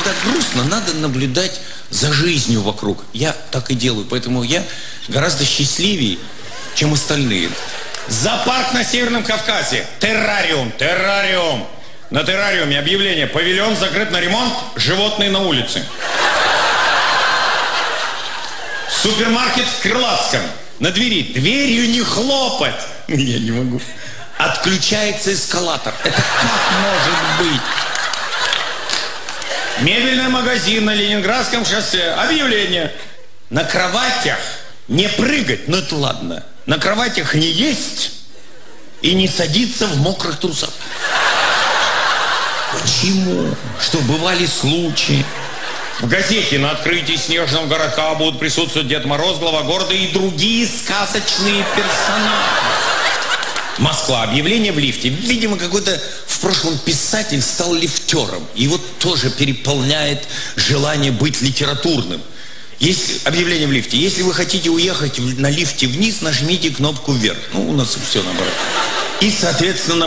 когда грустно, надо наблюдать за жизнью вокруг. Я так и делаю, поэтому я гораздо счастливее, чем остальные. Зоопарк на Северном Кавказе. Террариум, террариум. На террариуме объявление: павильон закрыт на ремонт, животные на улице. Супермаркет в Крылатском. На двери: дверью не хлопать. Я не могу. Отключается эскалатор. Это как может быть? Мебельный магазин на Ленинградском шоссе. Объявление: на кроватях не прыгать, ну это ладно. На кроватях не есть и не садиться в мокрых трусах. Почему? Что, бывали случаи? В газете на открытии снежного городка будут присутствовать Дед Мороз, глава города и другие сказочные персонажи. Москва. Объявление в лифте. Видимо, какой-то в прошлом писатель стал лифтером. Его тоже переполняет желание быть литературным. Есть объявление в лифте. Если вы хотите уехать на лифте вниз, нажмите кнопку вверх. Ну, у нас все наоборот. И, соответственно,